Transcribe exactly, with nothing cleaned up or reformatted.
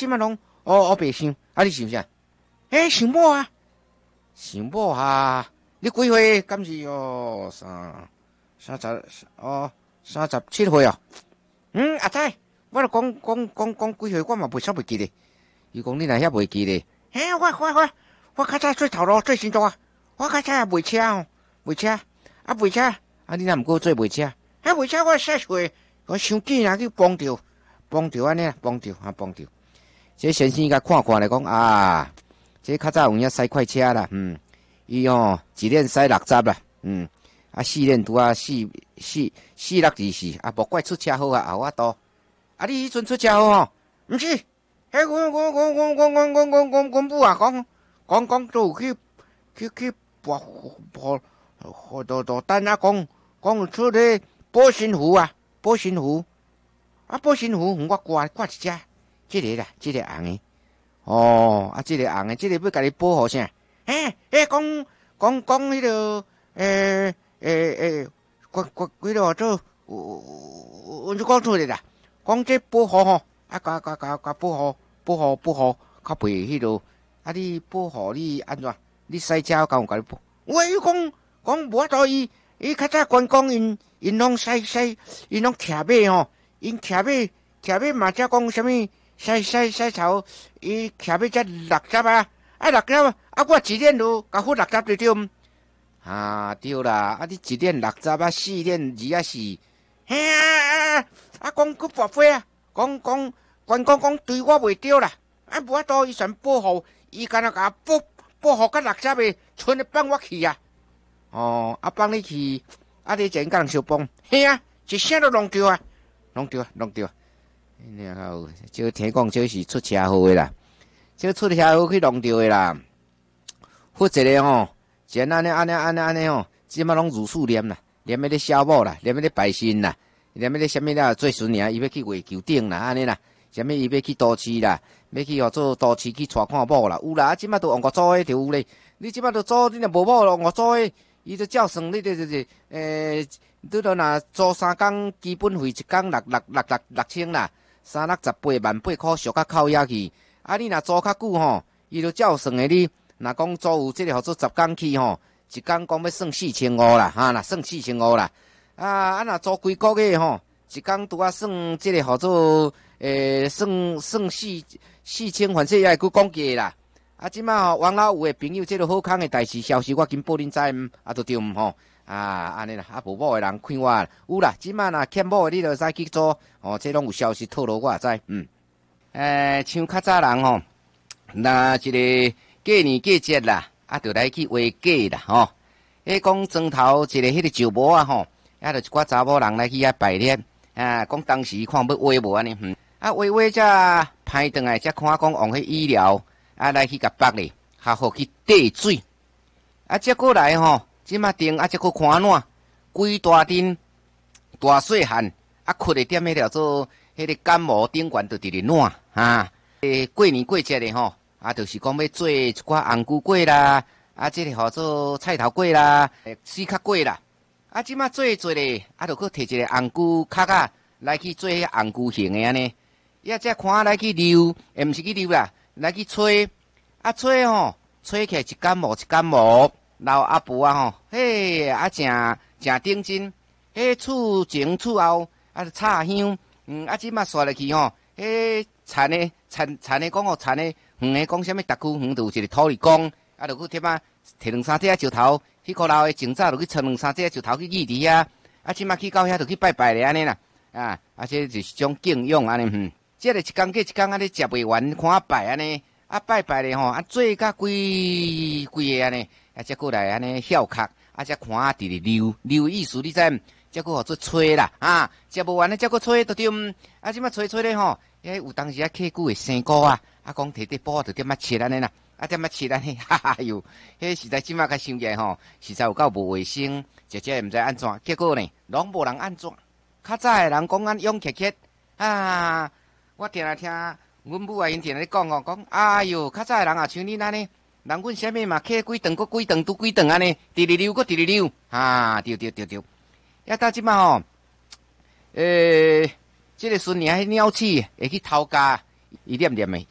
即马拢哦哦白想，啊你想啥？诶，想某啊，想某啊，你几岁？敢是哦三三十哦三十七岁哦。嗯，阿仔，我著讲讲讲讲几岁，我嘛袂啥袂记咧。伊讲你若遐袂记咧，嘿，我我我我较早做头路做新竹啊，我较早也卖车哦，卖车啊卖车，啊你若毋过做卖车，啊卖车我细岁，我伤紧啊去帮着，帮着安尼啊，帮着啊帮着。这先生甲看看来讲啊，这较早有影驶快车啦，嗯，伊哦一年驶六十啦，嗯，啊四年拄啊四四四六二四，啊无怪出车祸啊，后我多，啊你迄阵出车祸吼，毋是。迄我我我我我我我我我我母啊讲讲讲都有去去去保保保导导单啊讲讲出咧保新湖啊保新湖啊保新湖我挂挂一只，即个啦即个红诶哦啊即个红诶即个要甲你保护啥？嘿嘿讲讲讲迄个诶诶诶，挂挂几落做有有就讲出嚟啦，讲这保护吼啊甲甲甲甲保护。保护保护，较袂迄落，啊！你保护你安怎？你驶车敢有甲你保？我伊讲讲无法度，伊伊较早关公因因拢驶驶，因拢骑马吼，因骑马骑马嘛则讲啥物？驶驶驶头，伊骑马则六十啊，啊六十啊，啊我一年就甲付六十对对？啊对啦，啊你一年六十啊，四年二啊四，嘿啊啊啊讲佫跋飞啊，讲讲。关公讲对我袂对啦，啊无法度伊想保护，伊干那甲保保护到六十个，剩咧放我去啊！哦，啊放你去，啊你真敢相帮，嘿啊，一声都弄着啊，弄着弄着。然后这听讲这是出车祸的啦，这出车祸去弄着的啦。负责的吼，前安尼安尼安尼安尼吼，即马拢如数念啦，念迄个小某啦，念迄个拜神啦，念迄个什么啦，做孙娘伊要去月球顶啦，安尼啦。啥物伊要去都市啦，要去哦做都市去带看某啦，有啦，啊即摆都用五组诶，就有咧。你即摆都租，你若无某咯，五组诶，伊就照算你这这这，诶，拄着若租三工，基本费一工六六六六六千啦，三六十八万八箍，俗甲扣遐去。啊，你若租较久吼，伊就照算诶，你若讲租有即个号做十工去吼，一工讲要算四千五啦，哈啦，算四千五啦。啊啊，若租几个月吼，一工拄啊算即个号做。诶，算算四四千，反正也会去讲价啦。啊，即摆吼，王老有诶朋友，即个好康诶代志消息，我紧报恁知毋？啊，都对毋吼？啊，安尼啦，啊，无某诶人看我有啦。即摆若欠某诶，你著使去做哦。这拢有消息透露，我也知。嗯，诶，像较早人吼，若一个过年过节啦，啊，著来去画假啦，吼。迄讲庄头一个迄个石磨啊，吼，啊，著一寡查某人来去遐拜年啊，讲当时看要画无安尼，嗯。啊，微微才歹转来，才看讲用迄医疗啊来去甲绑咧，较好去滴水。啊，再过来吼，即马顶啊，再过看烂，规大阵大细汉啊，困咧踮迄条做迄个感冒顶悬，就伫咧烂啊。诶，过年过节咧吼，啊，就是讲要做一寡红菇粿啦，啊，即个号做菜头粿啦，四壳粿啦。啊，即马做做咧，啊，就去摕一个红菇壳啊来去做迄红菇形诶安尼。也则看来去溜，也毋是去溜啦，来去吹，啊吹吼，吹起来一感冒一感冒，老阿婆啊吼，嘿啊正正顶真，迄厝前厝后啊插香，嗯啊即马刷落去吼，迄田诶田田诶讲吼，田诶远诶讲啥物，逐区远就有一个土地公，啊就去贴啊摕两三块石头，迄个老诶前早就去藏两三块石头去立伫遐，啊即马去到遐就去拜拜咧安尼啦，啊啊这就是种敬仰安尼哼。即个一工过一工安尼食袂完，看啊拜安尼，啊拜拜咧吼，啊做甲规规个安尼，啊则过来安尼翘壳，啊则看啊伫咧溜溜意思你知毋？则过互做吹啦，啊食无完咧则过吹就对，啊即摆吹吹咧吼，迄有当时啊客久诶生果啊，啊讲摕伫煲就点啊切安尼啦，啊点啊切安尼，哈哈哟，迄实在即摆甲想起来吼，实在有够无卫生，姐姐毋知安怎，结果呢，拢无人安怎，较早诶人讲安勇克克啊。我定来听阮母啊，因定来讲哦，讲哎哟，较早诶人也像恁安尼，人阮啥物嘛，客几顿搁几顿拄几顿安尼，直直溜搁直直溜，啊，对对对对。要到即摆吼，诶，即个孙娘迄鸟鼠会去偷家，伊念念诶，